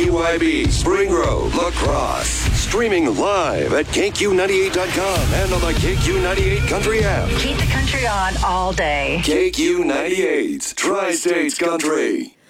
KYB, Spring Grove, La Crosse. Streaming live at KQ98.com and on the KQ98 Country app. Keep the country on all day. KQ98, Tri-States Country.